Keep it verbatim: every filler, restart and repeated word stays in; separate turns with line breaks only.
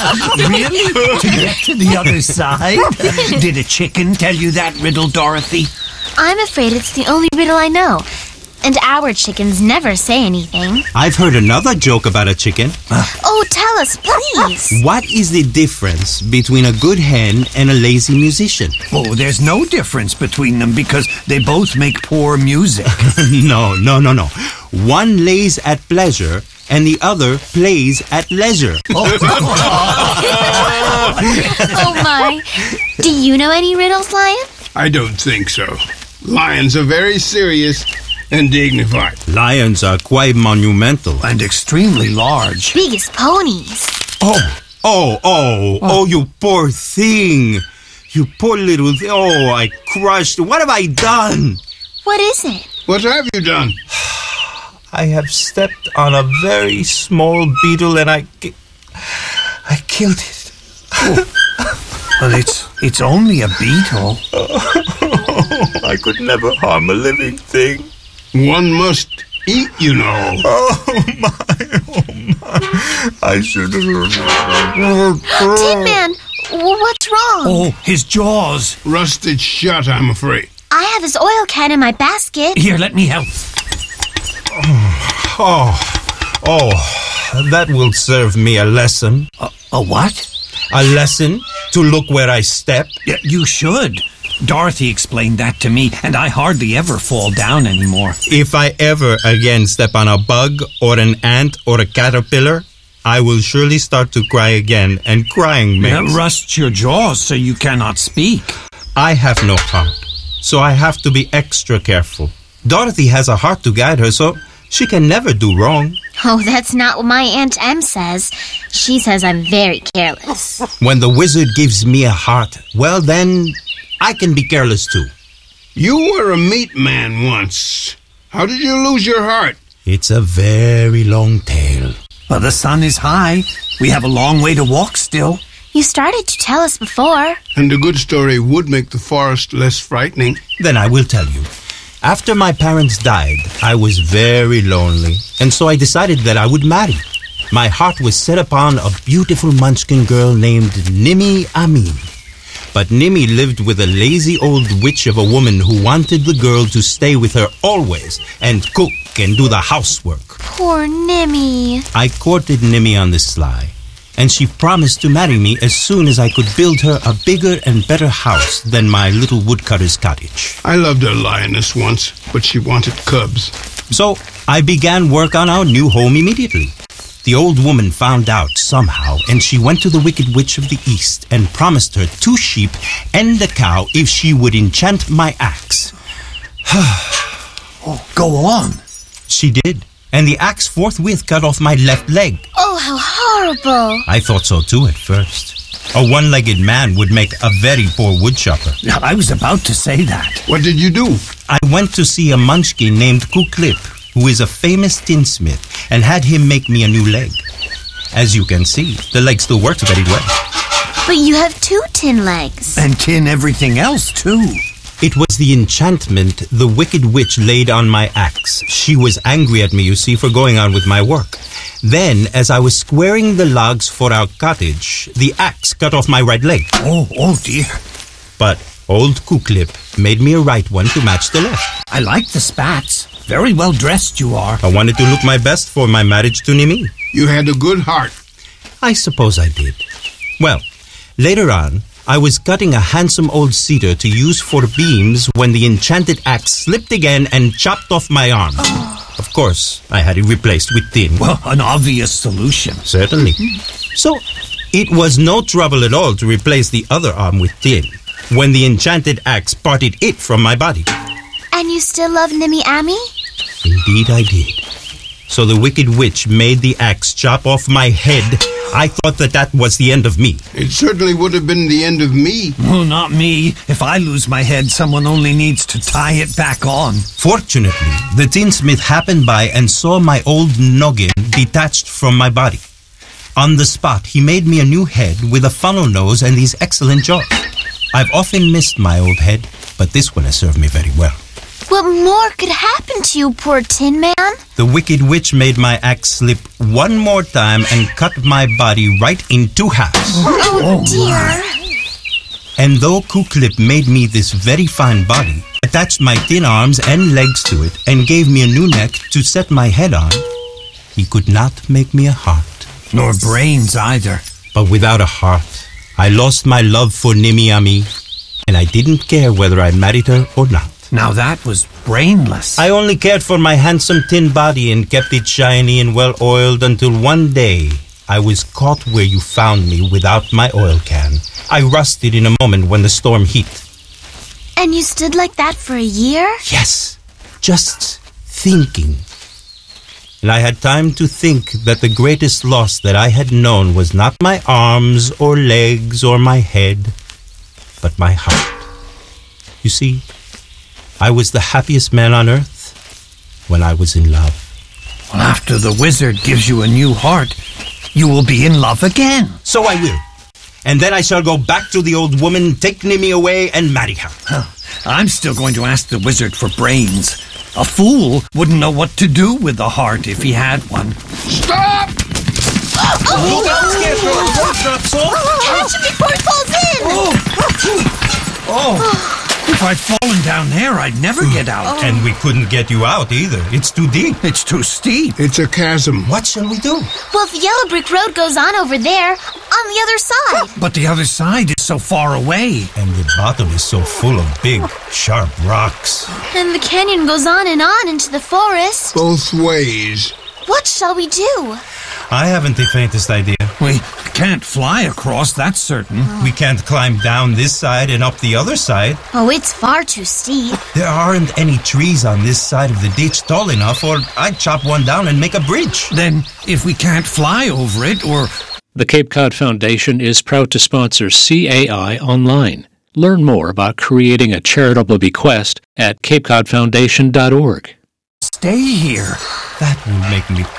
Really? To get to the other side? Did a chicken tell you that riddle, Dorothy?
I'm afraid it's the only riddle I know. And our chickens never say anything.
I've heard another joke about a chicken.
Oh, tell us, please.
What is the difference between a good hen and a lazy musician?
Oh, there's no difference between them because they both make poor music.
No, no, no, no. One lays at pleasure and the other plays at leisure.
Oh, my. Do you know any riddles, Lion?
I don't think so. Lions are very serious and dignified.
Lions are quite monumental.
And extremely large.
Big as ponies.
Oh, oh, oh, oh, you poor thing. You poor little thing. Oh, I crushed. What have I done?
What is it?
What have you done?
I have stepped on a very small beetle and I... I killed it.
Oh. Well, it's, it's only a beetle.
I could never harm a living thing.
One must eat, you know.
Oh, my, oh, my. I should have...
Tin Man, what's wrong?
Oh, his jaws.
Rusted shut, I'm afraid.
I have his oil can in my basket.
Here, let me help.
Oh, oh, that will serve me a lesson.
A, a what?
A lesson to look where I step.
Yeah, you should. Dorothy explained that to me, and I hardly ever fall down anymore.
If I ever again step on a bug or an ant or a caterpillar, I will surely start to cry again, and crying makes...
That rusts your jaws so you cannot speak.
I have no heart, so I have to be extra careful. Dorothy has a heart to guide her, so she can never do wrong.
Oh, that's not what my Aunt Em says. She says I'm very careless.
When the wizard gives me a heart, well then, I can be careless too.
You were a meat man once. How did you lose your heart?
It's a very long tale.
Well, the sun is high. We have a long way to walk still.
You started to tell us before.
And a good story would make the forest less frightening.
Then I will tell you. After my parents died, I was very lonely, and so I decided that I would marry. My heart was set upon a beautiful Munchkin girl named Nimmy Amin. But Nimmy lived with a lazy old witch of a woman who wanted the girl to stay with her always and cook and do the housework.
Poor Nimmy.
I courted Nimmy on the sly, and she promised to marry me as soon as I could build her a bigger and better house than my little woodcutter's cottage.
I loved a lioness once, but she wanted cubs.
So I began work on our new home immediately. The old woman found out somehow, and she went to the Wicked Witch of the East and promised her two sheep and a cow if she would enchant my axe.
Oh, go on.
She did, and the axe forthwith cut off my left leg.
Oh, how horrible.
I thought so too at first. A one-legged man would make a very poor woodchopper.
I was about to say that.
What did you do?
I went to see a munchkin named Kuklip, who is a famous tinsmith, and had him make me a new leg. As you can see, the leg still works very well.
But you have two tin legs.
And tin everything else, too.
It was the enchantment the Wicked Witch laid on my axe. She was angry at me, you see, for going on with my work. Then, as I was squaring the logs for our cottage, the axe cut off my right leg.
Oh, oh dear.
But old Kuklip made me a right one to match the left.
I like the spats. Very well dressed you are.
I wanted to look my best for my marriage to Nimmy.
You had a good heart.
I suppose I did. Well, later on, I was cutting a handsome old cedar to use for beams when the enchanted axe slipped again and chopped off my arm. Oh. Of course, I had it replaced with tin.
Well, an obvious solution.
Certainly. So, it was no trouble at all to replace the other arm with tin when the enchanted axe parted it from my body.
And you still love Nimmy Ammy?
Indeed I did. So the Wicked Witch made the axe chop off my head. I thought that that was the end of me.
It certainly would have been the end of me.
Well, not me. If I lose my head, someone only needs to tie it back on.
Fortunately, the tinsmith happened by and saw my old noggin detached from my body. On the spot, he made me a new head with a funnel nose and these excellent jaws. I've often missed my old head, but this one has served me very well.
What more could happen to you, poor Tin Man?
The Wicked Witch made my axe slip one more time and cut my body right in two halves.
Oh, dear.
And though Kuklip made me this very fine body, attached my thin arms and legs to it, and gave me a new neck to set my head on, he could not make me a heart.
Nor brains either.
But without a heart, I lost my love for Nimi-Ami, and I didn't care whether I married her or not.
Now that was brainless.
I only cared for my handsome tin body and kept it shiny and well-oiled until one day I was caught where you found me without my oil can. I rusted in a moment when the storm hit.
And you stood like that for a year?
Yes, just thinking. And I had time to think that the greatest loss that I had known was not my arms or legs or my head, but my heart. You see, I was the happiest man on earth when I was in love.
Well, after the wizard gives you a new heart, you will be in love again.
So I will. And then I shall go back to the old woman, take Nimi away, and marry her.
Huh. I'm still going to ask the wizard for brains. A fool wouldn't know what to do with the heart if he had one.
Stop!
Look out, Scarecrow! Don't drop, Soul!
Catch him before he falls in!
Oh! If I'd fallen down there, I'd never get out.
And we couldn't get you out either. It's too deep.
It's too steep.
It's a chasm.
What shall we do?
Well, the yellow brick road goes on over there, on the other side.
But the other side is so far away.
And the bottom is so full of big, sharp rocks.
And the canyon goes on and on into the forest.
Both ways.
What shall we do?
I haven't the faintest idea.
We can't fly across, that's certain.
We can't climb down this side and up the other side.
Oh, it's far too steep.
There aren't any trees on this side of the ditch tall enough, or I'd chop one down and make a bridge.
Then, if we can't fly over it, or...
The Cape Cod Foundation is proud to sponsor C A I Online. Learn more about creating a charitable bequest at cape cod foundation dot org.
Stay here.
That would make me